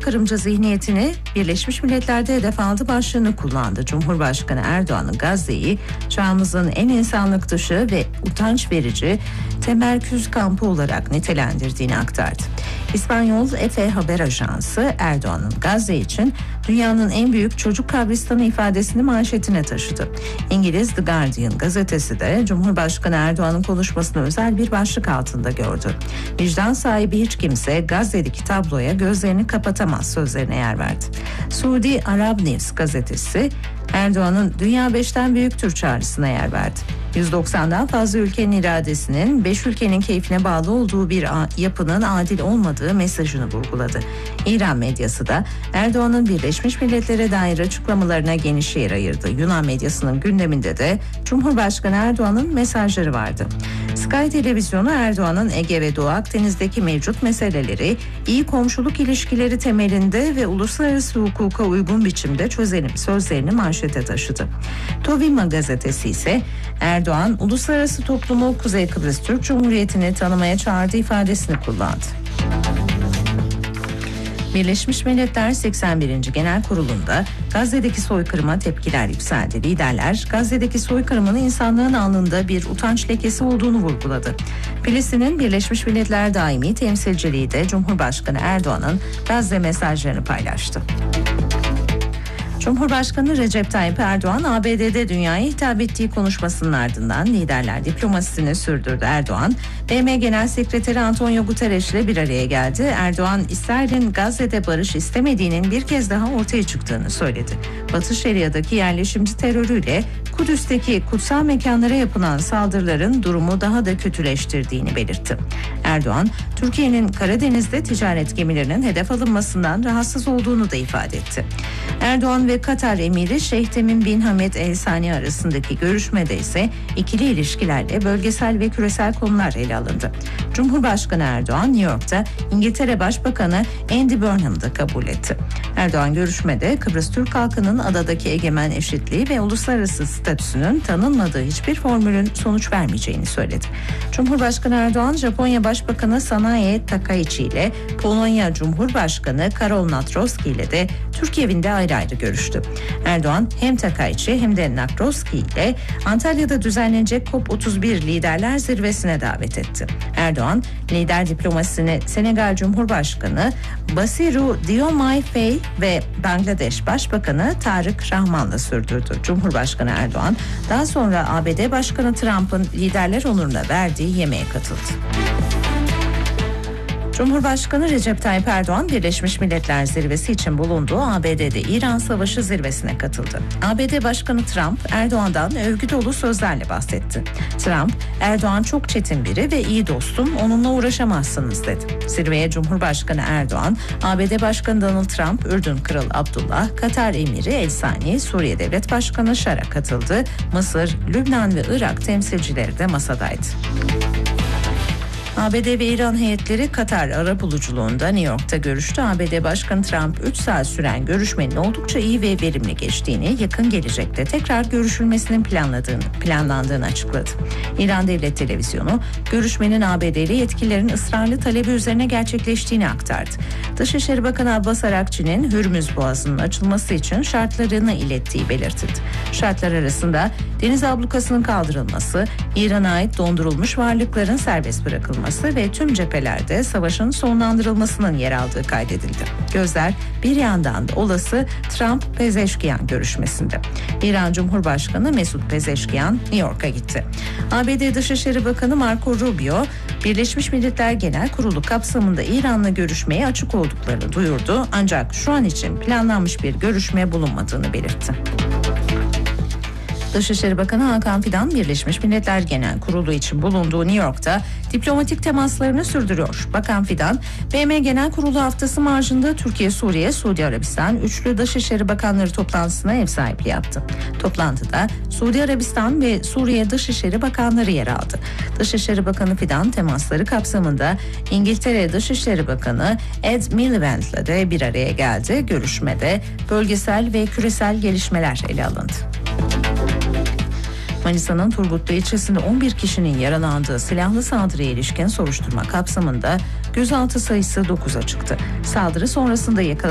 soykırımcı zihniyetini Birleşmiş Milletler'de hedef aldı başlığını kullandı. Cumhurbaşkanı Erdoğan'ın Gazze'yi çağımızın en insanlık dışı ve utanç verici temerküz kampı olarak nitelendirdiğini aktardı. İspanyol Efe Haber Ajansı Erdoğan'ın Gazze için dünyanın en büyük çocuk kabristanı ifadesini manşetine taşıdı. İngiliz The Guardian gazetesi de Cumhurbaşkanı Erdoğan'ın konuşmasını özel bir başlık altında gördü. Vicdan sahibi hiç kimse Gazze'deki tabloya gözlerini kapatamaz sözlerine yer verdi. Suudi Arab News gazetesi Erdoğan'ın Dünya 5'ten büyüktür çağrısına yer verdi. 190'dan fazla ülkenin iradesinin 5 ülkenin keyfine bağlı olduğu bir yapının adil olmadığı mesajını vurguladı. İran medyası da Erdoğan'ın Birleşmiş Milletler'e dair açıklamalarına geniş yer ayırdı. Yunan medyasının gündeminde de Cumhurbaşkanı Erdoğan'ın mesajları vardı. Sky televizyonu Erdoğan'ın Ege ve Doğu Akdeniz'deki mevcut meseleleri iyi komşuluk ilişkileri temelinde ve uluslararası hukuka uygun biçimde çözelim sözlerini manşete taşıdı. Tovima gazetesi ise Erdoğan uluslararası toplumu Kuzey Kıbrıs Türk Cumhuriyeti'ni tanımaya çağırdığı ifadesini kullandı. Birleşmiş Milletler 81. Genel Kurulu'nda Gazze'deki soykırıma tepkiler yükseldi. Liderler Gazze'deki soykırımın insanlığın alnında bir utanç lekesi olduğunu vurguladı. Filistin'in Birleşmiş Milletler Daimi Temsilciliği de Cumhurbaşkanı Erdoğan'ın Gazze mesajlarını paylaştı. Cumhurbaşkanı Recep Tayyip Erdoğan, ABD'de dünyaya hitap ettiği konuşmasının ardından liderler diplomasisini sürdürdü. Erdoğan, BM Genel Sekreteri Antonio Guterres ile bir araya geldi. Erdoğan, İsrail'in Gazze'de barış istemediğinin bir kez daha ortaya çıktığını söyledi. Batı Şeria'daki yerleşimci terörüyle Kudüs'teki kutsal mekanlara yapılan saldırıların durumu daha da kötüleştirdiğini belirtti. Erdoğan, Türkiye'nin Karadeniz'de ticaret gemilerinin hedef alınmasından rahatsız olduğunu da ifade etti. Erdoğan ve Katar Emiri Şeyh Temim bin Hamed El Sani arasındaki görüşmede ise ikili ilişkilerle bölgesel ve küresel konular ele alındı. Cumhurbaşkanı Erdoğan New York'ta İngiltere Başbakanı Andy Burnham'ı da kabul etti. Erdoğan görüşmede Kıbrıs Türk halkının adadaki egemen eşitliği ve uluslararası statüsünün tanınmadığı hiçbir formülün sonuç vermeyeceğini söyledi. Cumhurbaşkanı Erdoğan Japonya Başbakanı Sanae Takaichi ile Polonya Cumhurbaşkanı Karol Navrocki ile de Türk evinde ayrı ayrı görüştü. Erdoğan hem Takaichi hem de Navrocki ile Antalya'da düzenlenecek COP31 liderler zirvesine davet etti. Erdoğan lider diplomasisini Senegal Cumhurbaşkanı Bassirou Diomaye Faye ve Bangladeş Başbakanı Tarık Rahman'la sürdürdü. Cumhurbaşkanı Erdoğan daha sonra ABD Başkanı Trump'ın liderler onuruna verdiği yemeğe katıldı. Cumhurbaşkanı Recep Tayyip Erdoğan Birleşmiş Milletler Zirvesi için bulunduğu ABD'de İran Savaşı zirvesine katıldı. ABD Başkanı Trump Erdoğan'dan övgü dolu sözlerle bahsetti. Trump, Erdoğan çok çetin biri ve iyi dostum, onunla uğraşamazsınız dedi. Zirveye Cumhurbaşkanı Erdoğan, ABD Başkanı Donald Trump, Ürdün Kralı Abdullah, Katar Emiri El Sani, Suriye Devlet Başkanı Şara katıldı. Mısır, Lübnan ve Irak temsilcileri de masadaydı. ABD ve İran heyetleri Katar arabuluculuğunda New York'ta görüştü. ABD Başkanı Trump 3 saat süren görüşmenin oldukça iyi ve verimli geçtiğini, yakın gelecekte tekrar görüşülmesinin planlandığını açıkladı. İran Devlet Televizyonu görüşmenin ABD'li yetkililerin ısrarlı talebi üzerine gerçekleştiğini aktardı. Dışişleri Bakanı Abbas Arakçı'nın Hürmüz Boğazı'nın açılması için şartlarını ilettiği belirtildi. Şartlar arasında deniz ablukasının kaldırılması, İran'a ait dondurulmuş varlıkların serbest bırakılması ve tüm cephelerde savaşın sonlandırılmasının yer aldığı kaydedildi. Gözler bir yandan da olası Trump-Pezeşkiyan görüşmesinde. İran Cumhurbaşkanı Mesut Pezeşkiyan New York'a gitti. ABD Dışişleri Bakanı Marco Rubio, Birleşmiş Milletler Genel Kurulu kapsamında İran'la görüşmeye açık olduklarını duyurdu. Ancak şu an için planlanmış bir görüşme bulunmadığını belirtti. Dışişleri Bakanı Hakan Fidan, Birleşmiş Milletler Genel Kurulu için bulunduğu New York'ta diplomatik temaslarını sürdürüyor. Bakan Fidan, BM Genel Kurulu haftası marjında Türkiye, Suriye, Suudi Arabistan üçlü Dışişleri Bakanları toplantısına ev sahipliği yaptı. Toplantıda Suudi Arabistan ve Suriye Dışişleri Bakanları yer aldı. Dışişleri Bakanı Fidan temasları kapsamında İngiltere Dışişleri Bakanı Ed Miliband'la de bir araya geldi. Görüşmede bölgesel ve küresel gelişmeler ele alındı. Manisa'nın Turgutlu ilçesinde 11 kişinin yaralandığı silahlı saldırıya ilişkin soruşturma kapsamında gözaltı sayısı 9'a çıktı. Saldırı sonrasında yakalanan